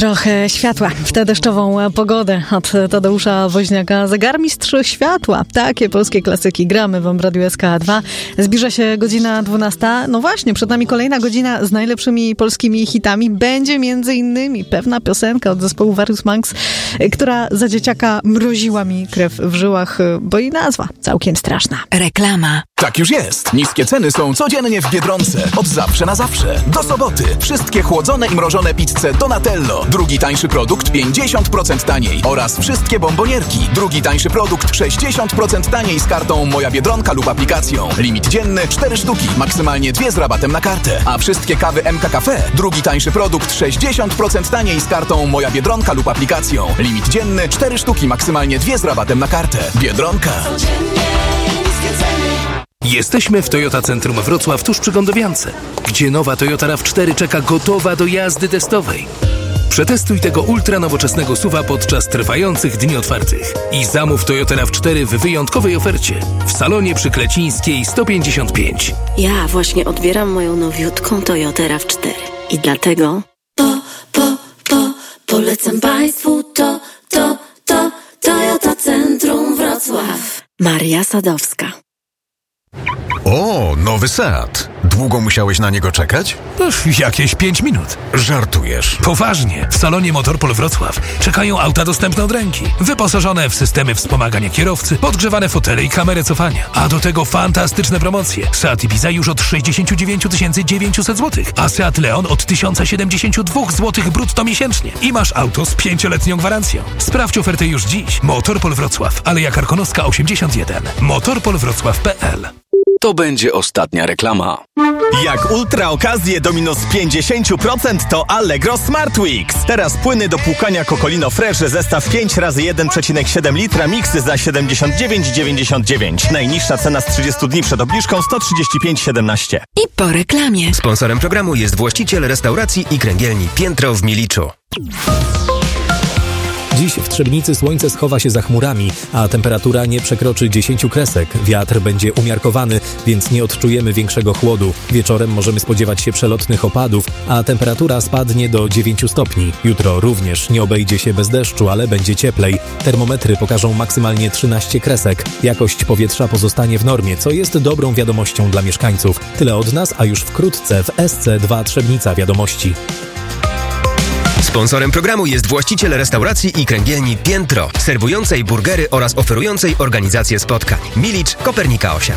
Trochę światła w tę deszczową pogodę od Tadeusza Woźniaka. Zegarmistrz światła. Takie polskie klasyki gramy wam w Radiu SK2. Zbliża się godzina 12. No właśnie, przed nami kolejna godzina z najlepszymi polskimi hitami. Będzie między innymi pewna piosenka od zespołu Various Monks, która za dzieciaka mroziła mi krew w żyłach, bo jej nazwa całkiem straszna. Reklama. Tak już jest. Niskie ceny są codziennie w Biedronce. Od zawsze na zawsze. Do soboty. Wszystkie chłodzone i mrożone pizze Donatello. Drugi tańszy produkt 50% taniej. Oraz wszystkie bombonierki. Drugi tańszy produkt 60% taniej z kartą Moja Biedronka lub aplikacją. Limit dzienny 4 sztuki. Maksymalnie 2 z rabatem na kartę. A wszystkie kawy MK Cafe. Drugi tańszy produkt 60% taniej z kartą Moja Biedronka lub aplikacją. Limit dzienny 4 sztuki. Maksymalnie 2 z rabatem na kartę. Biedronka. Jesteśmy w Toyota Centrum Wrocław tuż przy Gądowiance, gdzie nowa Toyota RAV4 czeka gotowa do jazdy testowej. Przetestuj tego ultra nowoczesnego SUV-a podczas trwających dni otwartych i zamów Toyota RAV4 w wyjątkowej ofercie w salonie przy Klecińskiej 155. Ja właśnie odbieram moją nowiutką Toyotę RAV4 i dlatego polecam Państwu Toyota Centrum Wrocław. Maria Sadowska. O, nowy Seat. Długo musiałeś na niego czekać? Jakieś 5 minut. Żartujesz. Poważnie. W salonie Motorpol Wrocław czekają auta dostępne od ręki. Wyposażone w systemy wspomagania kierowcy, podgrzewane fotele i kamerę cofania. A do tego fantastyczne promocje. Seat Ibiza już od 69 900 zł, a Seat Leon od 1072 zł brutto miesięcznie. I masz auto z 5-letnią gwarancją. Sprawdź ofertę już dziś. Motorpol Wrocław. Aleja Karkonoska 81. motorpolwrocław.pl. To będzie ostatnia reklama. Jak ultra okazje do minus 50% to Allegro Smart Weeks. Teraz płyny do płukania Cocolino Fresh zestaw 5 razy 1,7 litra mix za 79,99. Najniższa cena z 30 dni przed obniżką 135,17. I po reklamie. Sponsorem programu jest właściciel restauracji i kręgielni Piętro w Miliczu. Dziś w Trzebnicy słońce schowa się za chmurami, a temperatura nie przekroczy 10 kresek. Wiatr będzie umiarkowany, więc nie odczujemy większego chłodu. Wieczorem możemy spodziewać się przelotnych opadów, a temperatura spadnie do 9 stopni. Jutro również nie obejdzie się bez deszczu, ale będzie cieplej. Termometry pokażą maksymalnie 13 kresek. Jakość powietrza pozostanie w normie, co jest dobrą wiadomością dla mieszkańców. Tyle od nas, a już wkrótce w SC2 Trzebnica wiadomości. Sponsorem programu jest właściciel restauracji i kręgielni Piętro, serwującej burgery oraz oferującej organizację spotkań. Milicz, Kopernika 8.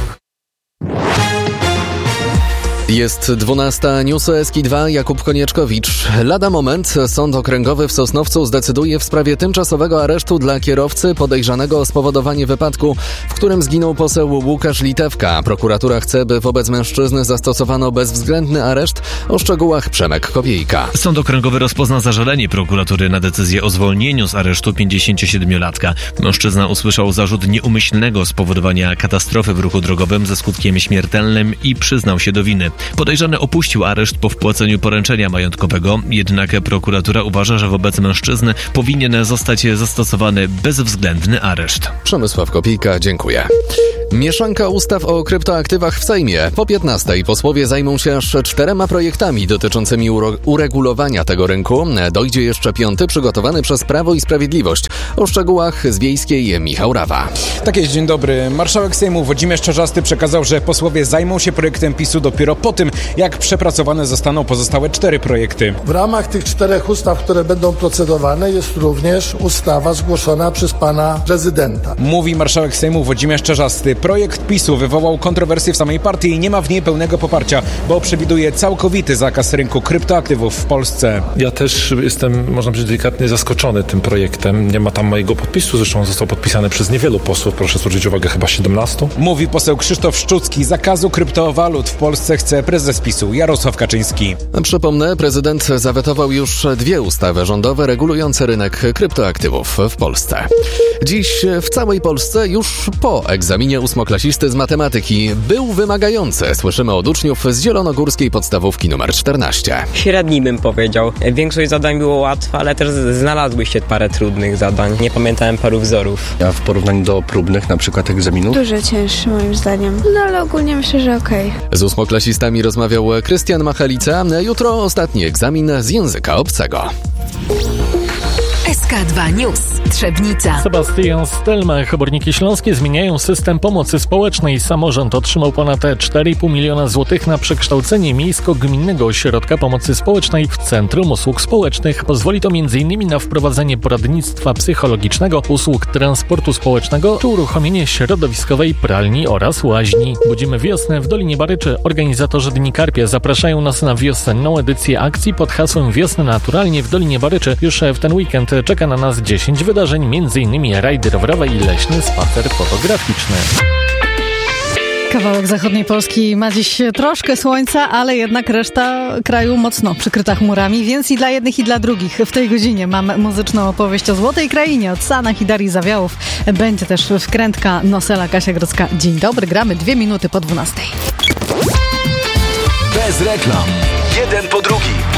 Jest 12, newsy SK2, Jakub Konieczkowicz. Lada moment Sąd Okręgowy w Sosnowcu zdecyduje w sprawie tymczasowego aresztu dla kierowcy podejrzanego o spowodowanie wypadku, w którym zginął poseł Łukasz Litewka. Prokuratura chce, by wobec mężczyzny zastosowano bezwzględny areszt. O szczegółach Przemek Kowiejka. Sąd Okręgowy rozpozna zażalenie prokuratury na decyzję o zwolnieniu z aresztu 57-latka. Mężczyzna usłyszał zarzut nieumyślnego spowodowania katastrofy w ruchu drogowym ze skutkiem śmiertelnym i przyznał się do winy. Podejrzany opuścił areszt po wpłaceniu poręczenia majątkowego, jednak prokuratura uważa, że wobec mężczyzny powinien zostać zastosowany bezwzględny areszt. Przemysław Kopijka, dziękuję. Mieszanka ustaw o kryptoaktywach w Sejmie. Po 15 posłowie zajmą się aż 4 projektami dotyczącymi uregulowania tego rynku. Dojdzie jeszcze 5, przygotowany przez Prawo i Sprawiedliwość. O szczegółach z Wiejskiej Michał Rawa. Tak jest, dzień dobry. Marszałek Sejmu Włodzimierz Czarzasty przekazał, że posłowie zajmą się projektem PiS-u dopiero po tym, jak przepracowane zostaną pozostałe 4 projekty. W ramach tych 4 ustaw, które będą procedowane, jest również ustawa zgłoszona przez pana prezydenta. Mówi marszałek Sejmu Włodzimierz Czarzasty. Projekt PiS-u wywołał kontrowersje w samej partii i nie ma w niej pełnego poparcia, bo przewiduje całkowity zakaz rynku kryptoaktywów w Polsce. Ja też jestem, można powiedzieć, delikatnie zaskoczony tym projektem. Nie ma tam mojego podpisu, zresztą został podpisany przez niewielu posłów, proszę zwrócić uwagę, chyba 17. Mówi poseł Krzysztof Szczucki. Zakazu kryptowalut w Polsce chce prezes PiS-u Jarosław Kaczyński. Przypomnę, prezydent zawetował już 2 ustawy rządowe regulujące rynek kryptoaktywów w Polsce. Dziś w całej Polsce już po egzaminie 8-klasisty z matematyki był wymagający. Słyszymy od uczniów z zielonogórskiej podstawówki nr 14. Średni bym powiedział. Większość zadań było łatwe, ale też znalazły się parę trudnych zadań. Nie pamiętałem paru wzorów. A w porównaniu do próbnych, na przykład egzaminów? Dużo cięższy moim zdaniem. No ale ogólnie myślę, że okej. Z 8-klasistami rozmawiał Krystian Machalica. Jutro ostatni egzamin z języka obcego. SK2 News. Trzebnica. Sebastian Stelmach. Oborniki śląskie zmieniają system pomocy społecznej. Samorząd otrzymał ponad 4,5 miliona złotych na przekształcenie miejsko-gminnego ośrodka pomocy społecznej w Centrum Usług Społecznych. Pozwoli to m.in. na wprowadzenie poradnictwa psychologicznego, usług transportu społecznego czy uruchomienie środowiskowej pralni oraz łaźni. Budzimy wiosnę w Dolinie Baryczy. Organizatorzy Dni Karpia zapraszają nas na wiosenną edycję akcji pod hasłem Wiosna Naturalnie w Dolinie Baryczy. Już w ten weekend czeka na nas 10 wydarzeń, m.in. rajdy rowerowe i leśny spacer fotograficzny. Kawałek zachodniej Polski ma dziś troszkę słońca, ale jednak reszta kraju mocno przykryta chmurami, więc i dla jednych, i dla drugich w tej godzinie mam muzyczną opowieść o Złotej Krainie od Sanach i Darii Zawiałów. Będzie też wkrętka Nosela, Kasia Grodzka. Dzień dobry, gramy 2 minuty po 12. Bez reklam. Jeden po drugim.